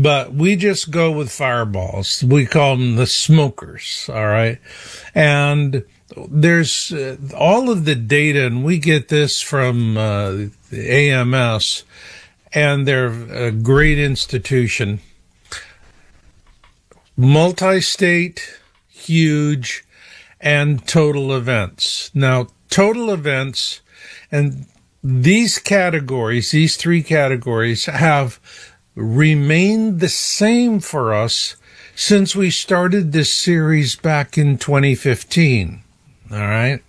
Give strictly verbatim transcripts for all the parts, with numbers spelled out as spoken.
but we just go with fireballs. We call them the smokers, all right? And there's uh, all of the data, and we get this from uh, A M S, and they're a great institution. Multi-state, huge, and total events. Now, total events, and these categories, these three categories, have remained the same for us since we started this series back in twenty fifteen. All right.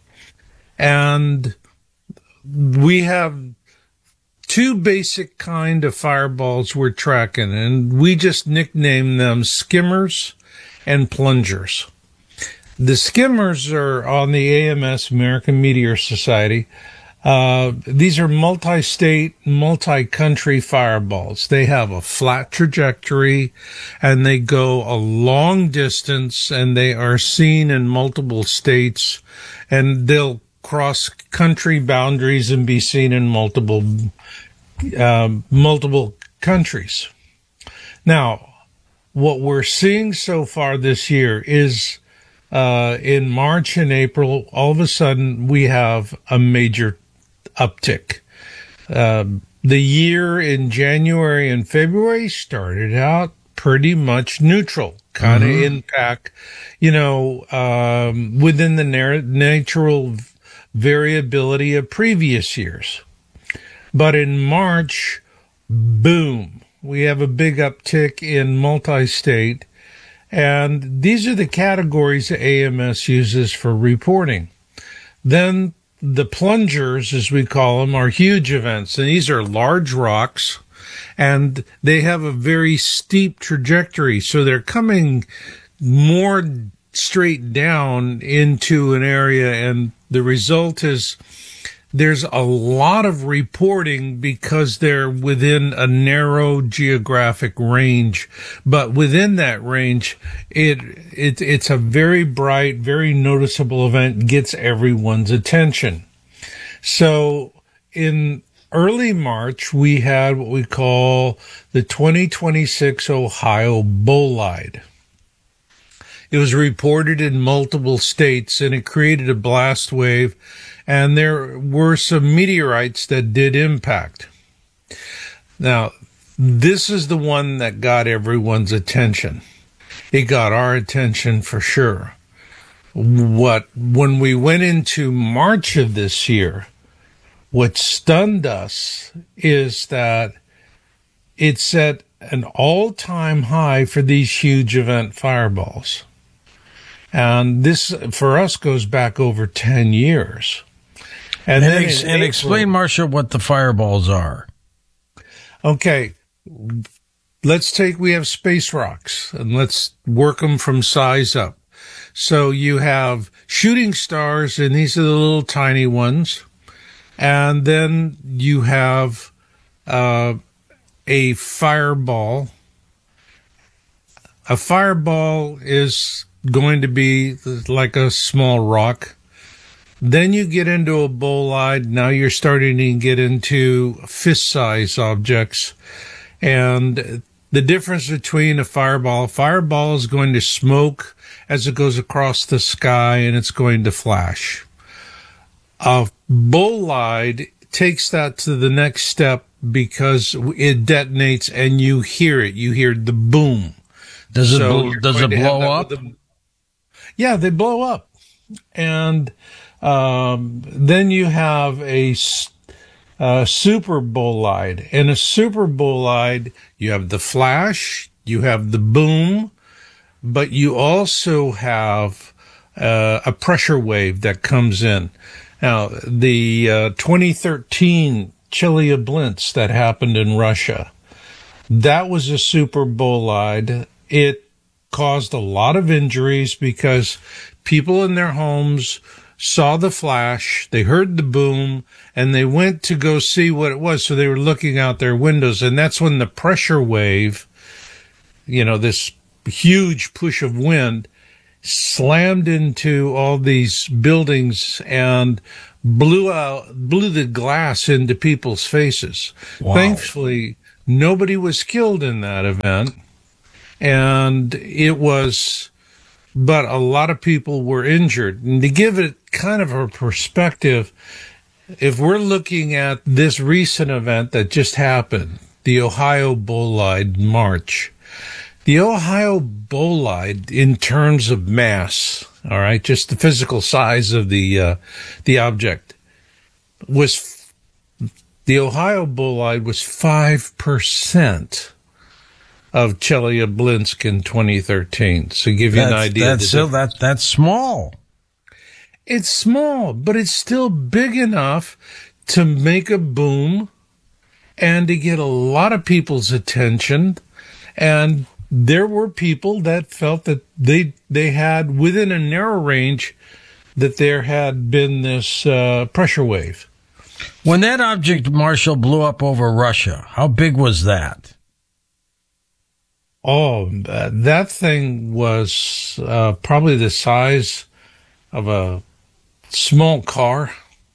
And we have two basic kind of fireballs we're tracking, and we just nickname them skimmers and plungers. The skimmers are on the A M S, American Meteor Society. Uh, these are multi-state, multi-country fireballs. They have a flat trajectory, and they go a long distance, and they are seen in multiple states, and they'll cross country boundaries and be seen in multiple, uh, multiple countries. Now, what we're seeing so far this year is, uh, in March and April, all of a sudden we have a major uptick. Uh, the year in January and February started out pretty much neutral, kind of mm-hmm. impact, you know, um, within the na- natural variability of previous years. But in March, boom, we have a big uptick in multi-state, and these are the categories that A M S uses for reporting. Then the plungers, as we call them, are huge events, and these are large rocks, and they have a very steep trajectory, so they're coming more straight down into an area, and the result is there's a lot of reporting because they're within a narrow geographic range, but within that range, it, it it's a very bright, very noticeable event, gets everyone's attention. So in early March, we had what we call the twenty twenty-six Ohio Bolide. It was reported in multiple states, and it created a blast wave, and there were some meteorites that did impact. Now, this is the one that got everyone's attention. It got our attention for sure. What, when we went into March of this year, what stunned us is that it set an all-time high for these huge event fireballs. And this, for us, goes back over ten years. And, and, then ex- in and April, explain, Marcia, what the fireballs are. Okay. Let's take, we have space rocks, and let's work them from size up. So you have shooting stars, and these are the little tiny ones. And then you have uh, a fireball. A fireball is going to be like a small rock. Then you get into a bolide. Now you're starting to get into fist-size objects. And the difference between a fireball, a fireball is going to smoke as it goes across the sky, and it's going to flash. A bolide takes that to the next step because it detonates and you hear it. You hear the boom. Does it, so bl- does it blow up? The, yeah, they blow up. And um, then you have a, a super bolide. And a super bolide, you have the flash, you have the boom, but you also have uh, a pressure wave that comes in. Now, the uh, twenty thirteen Chelyabinsk that happened in Russia, that was a super bolide. It caused a lot of injuries because people in their homes saw the flash, they heard the boom, and they went to go see what it was. So they were looking out their windows, and that's when the pressure wave, you know, this huge push of wind, slammed into all these buildings and blew out, blew the glass into people's faces. Wow. Thankfully, Nobody was killed in that event, and it was, but a lot of people were injured. And to give it kind of a perspective, if we're looking at this recent event that just happened, the Ohio Bolide March, the Ohio Bolide, in terms of mass, all right, just the physical size of the uh, the object, was the Ohio Bolide was five percent of Chelyabinsk in twenty thirteen. So give you that's, an idea. That's still that that's small. It's small, but it's still big enough to make a boom and to get a lot of people's attention. And there were people that felt that they they had, within a narrow range, that there had been this uh, pressure wave. When that object, Marshall, blew up over Russia, how big was that? Oh, uh, that thing was uh, probably the size of a small car.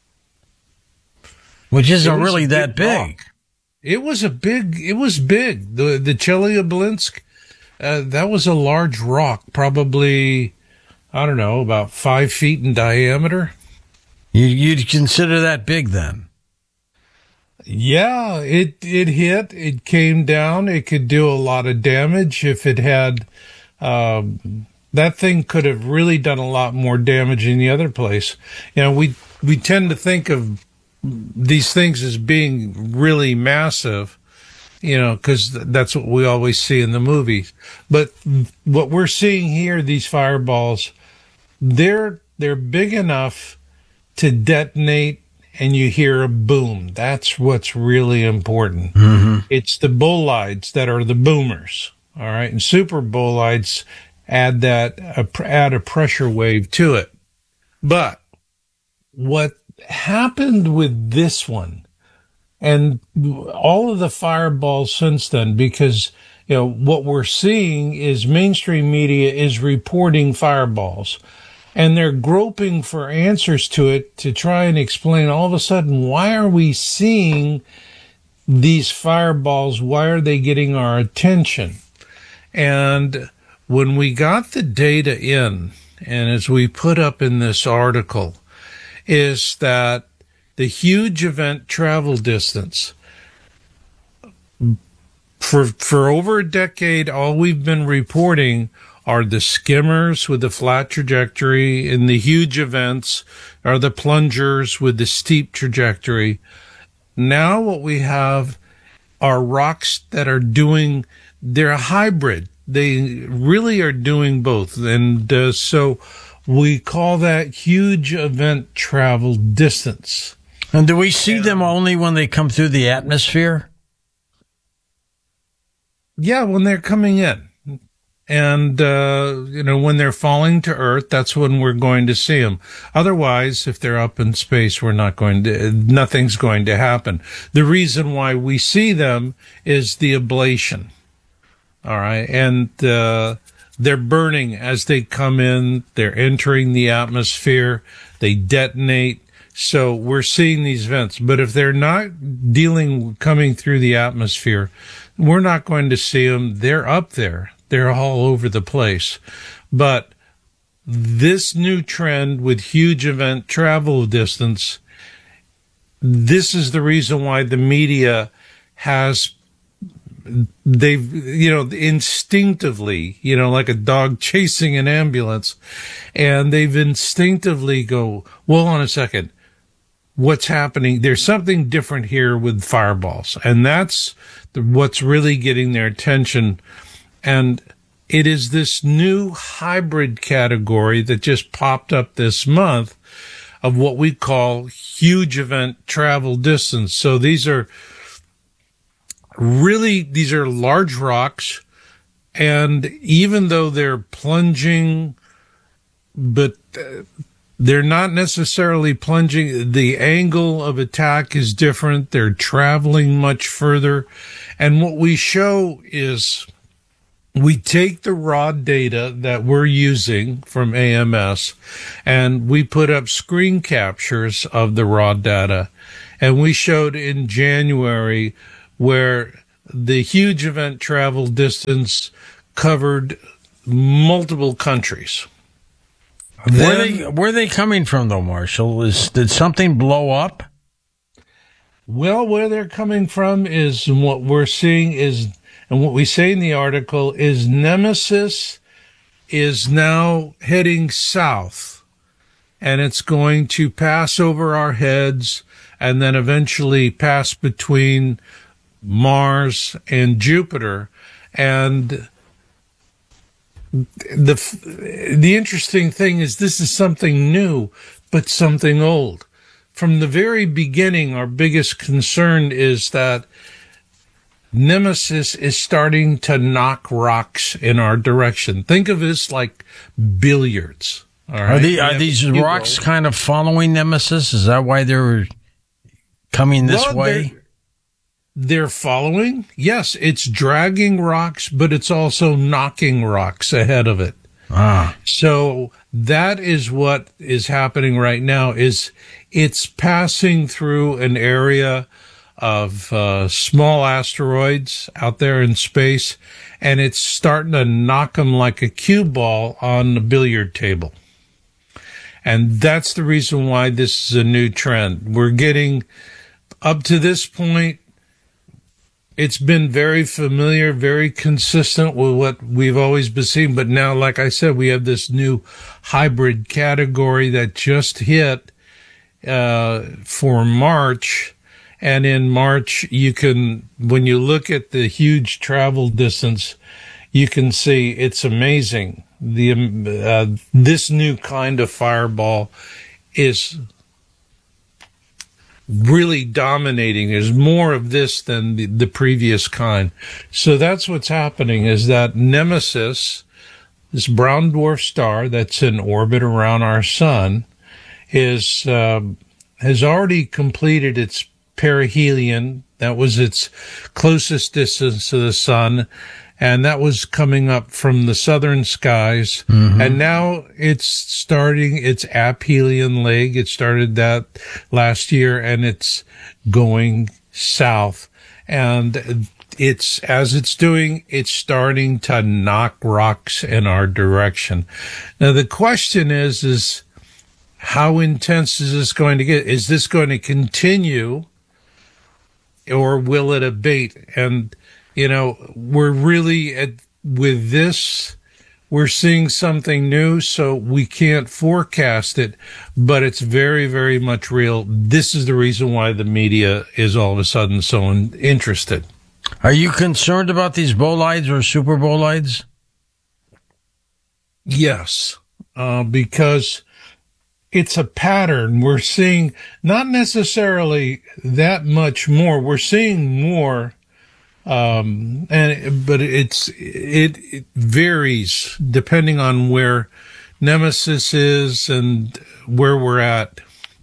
Which isn't really that big. Rock. It was a big, it was big. The, the Chelyabinsk, uh, that was a large rock, probably, I don't know, about five feet in diameter. You, you'd consider that big then? Yeah, it, it hit, it came down, it could do a lot of damage if it had, um, that thing could have really done a lot more damage in the other place. You know, we, we tend to think of these things as being really massive, you know, because that's what we always see in the movies. But what we're seeing here, these fireballs, they're they're big enough to detonate, and you hear a boom. That's what's really important. Mm-hmm. It's the bolides that are the boomers, all right? And super bolides add that uh, add a pressure wave to it. But what happened with this one and all of the fireballs since then, because, you know, what we're seeing is mainstream media is reporting fireballs, and they're groping for answers to it to try and explain, all of a sudden, why are we seeing these fireballs? Why are they getting our attention? And when we got the data in, and as we put up in this article, is that the huge event travel distance, for for over a decade, all we've been reporting are the skimmers with the flat trajectory, and the huge events are the plungers with the steep trajectory. Now what we have are rocks that are doing, they're a hybrid. They really are doing both. And uh, so we call that huge event travel distance. And do we see them only when they come through the atmosphere? Yeah, when they're coming in. And, uh, you know, when they're falling to Earth, that's when we're going to see them. Otherwise, if they're up in space, we're not going to, nothing's going to happen. The reason why we see them is the ablation. All right. And, uh, they're burning as they come in. They're entering the atmosphere. They detonate. So we're seeing these vents. But if they're not dealing, coming through the atmosphere, we're not going to see them. They're up there. They're all over the place. But this new trend with huge event travel distance, this is the reason why the media has, they've, you know, instinctively, you know, like a dog chasing an ambulance, and they've instinctively go, well, on a second, what's happening? There's something different here with fireballs. And that's the, what's really getting their attention. And it is this new hybrid category that just popped up this month of what we call huge event travel distance. So these are really, these are large rocks. And even though they're plunging, but uh, they're not necessarily plunging, the angle of attack is different. They're traveling much further. And what we show is, we take the raw data that we're using from A M S, and we put up screen captures of the raw data. And we showed in January where the huge event travel distance covered multiple countries. Where Then, they where they coming from though, Marshall? Is did something blow up? well, where they're coming from is and what we're seeing is, and what we say in the article is Nemesis is now heading south, and it's going to pass over our heads and then eventually pass between Mars and Jupiter. And the the interesting thing is this is something new, but something old. From the very beginning, our biggest concern is that Nemesis is starting to knock rocks in our direction. Think of this like billiards. All right? Are, the, are these rocks kind of following Nemesis? Is that why they're coming this well, way? They're, they're following. Yes, it's dragging rocks, but it's also knocking rocks ahead of it. Ah. So that is what is happening right now. Is it's passing through an area of uh, small asteroids out there in space, and it's starting to knock them like a cue ball on the billiard table. And that's the reason why this is a new trend. We're getting, up to this point, it's been very familiar, very consistent with what we've always been seeing. But now, like I said, we have this new hybrid category that just hit uh, for March. And in March, you can, when you look at the huge travel distance, you can see it's amazing. The uh, this new kind of fireball is really dominating. There's more of this than the, the previous kind. So that's what's happening, is that Nemesis, this brown dwarf star that's in orbit around our sun, is uh, has already completed its perihelion. That was its closest distance to the sun, and that was coming up from the southern skies. Mm-hmm. And now it's starting its aphelion leg. It started that last year, and it's going south. And it's, as it's doing, it's starting to knock rocks in our direction. Now, the question is, is how intense is this going to get? Is this going to continue, or will it abate? And, you know, we're really at, with this, we're seeing something new, so we can't forecast it, but it's very, very much real. This is the reason why the media is all of a sudden so in, interested. Are you concerned about these bolides or super bolides? Yes, uh, because it's a pattern. We're seeing not necessarily that much more. We're seeing more, um, and but it's it, it varies depending on where Nemesis is and where we're at.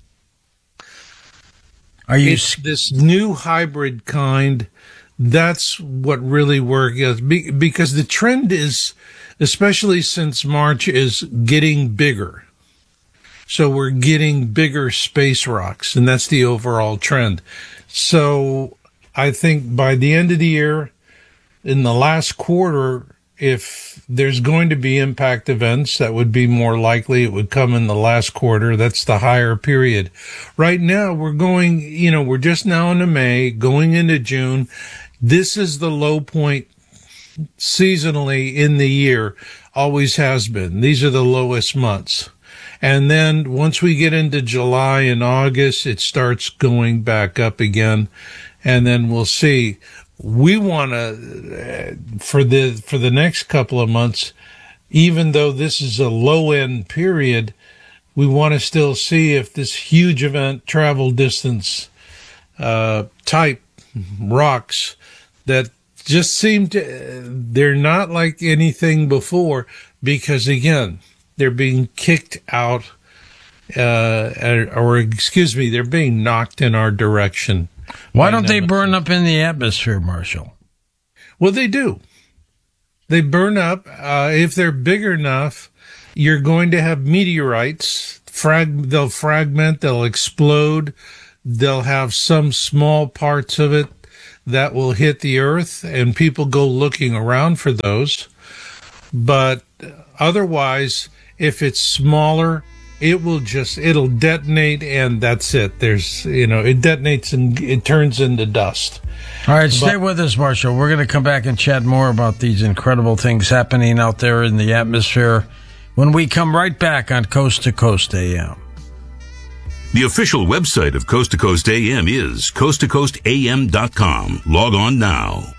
Are you it's this new hybrid kind? That's what really works, because the trend is, especially since March, is getting bigger. So we're getting bigger space rocks, and that's the overall trend. So I think by the end of the year, in the last quarter, if there's going to be impact events, that would be more likely it would come in the last quarter. That's the higher period. Right now, we're going, you know, we're just now into May, going into June. This is the low point seasonally in the year, always has been. These are the lowest months. And then once we get into July and August, it starts going back up again. And then we'll see. We want to, for the, for the next couple of months, even though this is a low end period, we want to still see if this huge event travel distance, uh, type rocks that just seem to, they're not like anything before, because again, they're being kicked out, uh, or excuse me, they're being knocked in our direction. Why don't they burn up in the atmosphere, Marshall? Well, they do. They burn up. Uh, if they're big enough, you're going to have meteorites. Frag- they'll fragment, they'll explode. They'll have some small parts of it that will hit the earth, and people go looking around for those. But otherwise, if it's smaller, it will just, it'll detonate, and that's it. There's, you know, it detonates and it turns into dust. All right, stay but, with us, Marshall. We're going to come back and chat more about these incredible things happening out there in the atmosphere when we come right back on Coast to Coast A M. The official website of Coast to Coast A M is coast to coast a m dot com. Log on now.